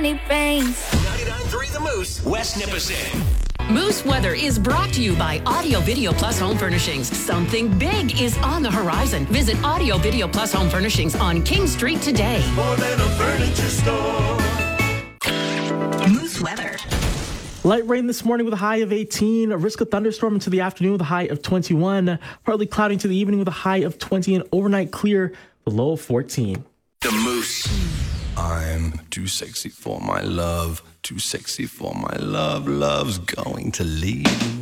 any pains. 99.3 The Moose, West Nipissing. Moose Weather is brought to you by Audio Video Plus Home Furnishings. Something big is on the horizon. Visit Audio Video Plus Home Furnishings on King Street today. More than a furniture store. Moose Weather. Light rain this morning with a high of 18. A risk of thunderstorm into the afternoon with a high of 21. Partly cloudy into the evening with a high of 20. And overnight clear with a low of 14. The Moose. I'm too sexy for my love. Too sexy for my love. Love's going to leave.